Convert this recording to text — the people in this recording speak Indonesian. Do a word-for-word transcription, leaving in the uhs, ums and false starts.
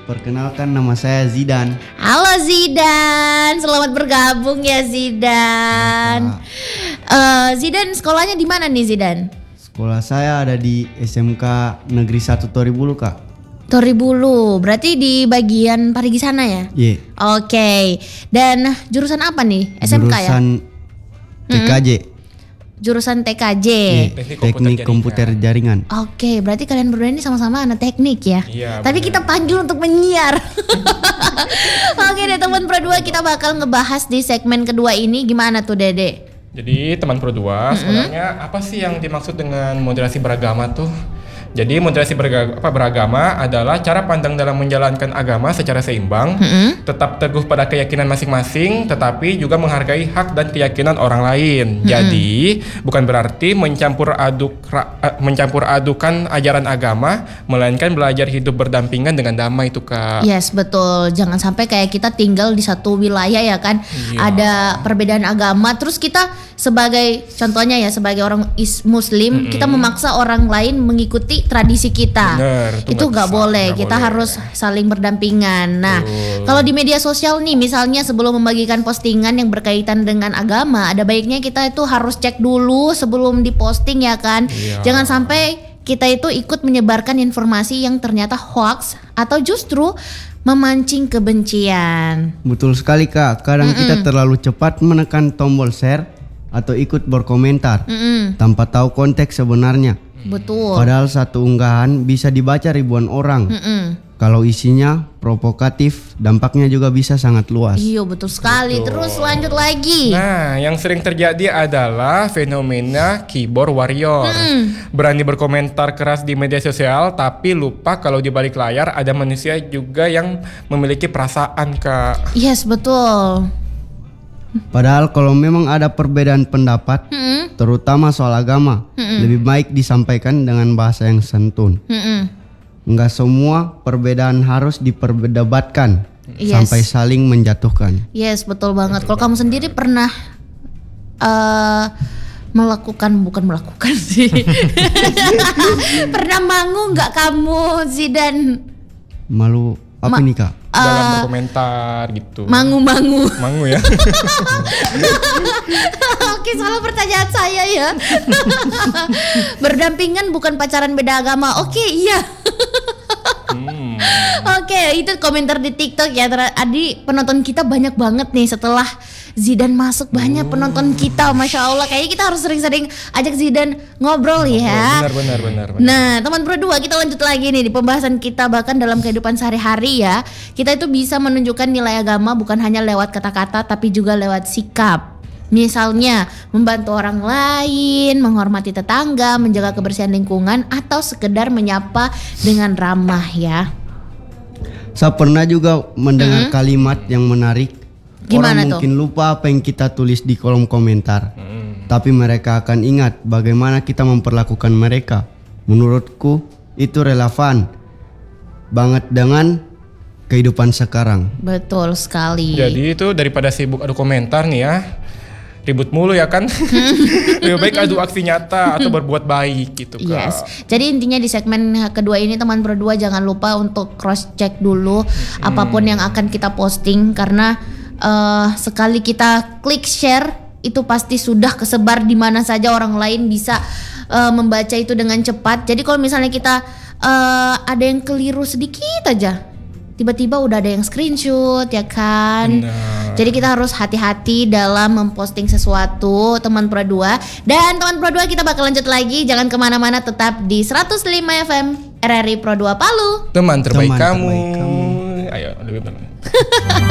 Perkenalkan, nama saya Zidan. Halo Zidan, selamat bergabung ya Zidan. Uh, Zidan sekolahnya di mana nih Zidan? Sekolah saya ada di S M K Negeri satu Toribulu, Kak. Toribulu, berarti di bagian Parigi sana ya? Iya. Yeah. Oke, okay. Dan jurusan apa nih? S M K ya? Jurusan T K J. Hmm. Jurusan T K J. Yeah. Teknik, Teknik komputer jaringan. Oke, okay, berarti kalian berdua ini sama-sama anak teknik ya? Iya. Tapi bener. Kita panggil untuk menyiar. Oke deh teman Pro dua, kita bakal ngebahas di segmen kedua ini. Gimana tuh Dede? Jadi teman Pro dua, mm-hmm. sebenarnya apa sih yang dimaksud dengan moderasi beragama tuh? Jadi moderasi beragama, apa, beragama adalah cara pandang dalam menjalankan agama secara seimbang, mm-hmm. tetap teguh pada keyakinan masing-masing, tetapi juga menghargai hak dan keyakinan orang lain. Mm-hmm. Jadi bukan berarti mencampur aduk mencampur adukan ajaran agama, melainkan belajar hidup berdampingan dengan damai itu Kak. Yes betul, jangan sampai kayak kita tinggal di satu wilayah ya kan, iya. Ada perbedaan agama, terus kita sebagai contohnya ya sebagai orang is Muslim, mm-hmm. kita memaksa orang lain mengikuti tradisi kita. Bener, itu nggak boleh. Kita boleh. Harus saling berdampingan. Nah, uh. kalau di media sosial nih, misalnya sebelum membagikan postingan yang berkaitan dengan agama, ada baiknya kita itu harus cek dulu sebelum diposting ya kan. Iya. Jangan sampai kita itu ikut menyebarkan informasi yang ternyata hoax atau justru memancing kebencian. Betul sekali Kak. Kadang Mm-mm. kita terlalu cepat menekan tombol share atau ikut berkomentar Mm-mm. tanpa tahu konteks sebenarnya. Betul. Padahal satu unggahan bisa dibaca ribuan orang. Mm-mm. Kalau isinya provokatif, dampaknya juga bisa sangat luas. Iya betul sekali. Betul. Terus lanjut lagi. Nah, yang sering terjadi adalah fenomena keyboard warrior. Mm. Berani berkomentar keras di media sosial, tapi lupa kalau di balik layar ada manusia juga yang memiliki perasaan Kak. Yes betul. Padahal kalau memang ada perbedaan pendapat, hmm. terutama soal agama, hmm. lebih baik disampaikan dengan bahasa yang santun. Hmm. Enggak semua perbedaan harus diperdebatkan yes. sampai saling menjatuhkan. Yes, betul banget. Kalau kamu sendiri pernah uh, melakukan, bukan melakukan sih. Pernah mangu nggak kamu, Zidan? Malu apa Ma- nih Kak? Dalam uh, berkomentar gitu. Mangu-mangu. Mangu ya. Oke, salah pertanyaan saya ya. Berdampingan bukan pacaran beda agama. Oke, iya. hmm. Oke, itu komentar di TikTok ya. Adi, penonton kita banyak banget nih setelah Zidan masuk, banyak penonton kita, Masya Allah. Kayaknya kita harus sering-sering ajak Zidan ngobrol, ngobrol ya. Benar, benar, benar, benar. Nah, teman Pro dua, kita lanjut lagi nih di pembahasan kita. Bahkan dalam kehidupan sehari-hari ya, kita itu bisa menunjukkan nilai agama bukan hanya lewat kata-kata, tapi juga lewat sikap. Misalnya membantu orang lain, menghormati tetangga, menjaga kebersihan lingkungan, atau sekedar menyapa dengan ramah ya. Saya pernah juga mendengar hmm. kalimat yang menarik. Gimana Orang mungkin tuh? lupa apa yang kita tulis di kolom komentar, hmm. tapi mereka akan ingat bagaimana kita memperlakukan mereka. Menurutku itu relevan banget dengan kehidupan sekarang. Betul sekali. Jadi itu daripada sibuk adu komentar nih ya, ribut mulu ya kan. Lebih baik adu aksi nyata atau berbuat baik gitu Kak. Yes. Jadi intinya di segmen kedua ini teman Pro dua jangan lupa untuk cross check dulu hmm. apapun yang akan kita posting, karena Uh, sekali kita klik share itu pasti sudah kesebar di mana saja, orang lain bisa uh, membaca itu dengan cepat. Jadi kalau misalnya kita uh, ada yang keliru sedikit aja, tiba-tiba udah ada yang screenshot ya kan. Benar. Jadi kita harus hati-hati dalam memposting sesuatu teman Pro dua. Dan teman Pro dua, kita bakal lanjut lagi, jangan kemana-mana, tetap di seratus lima F M R R I Pro dua Palu. Teman terbaik, teman kamu. terbaik kamu. Ayo lebih benar.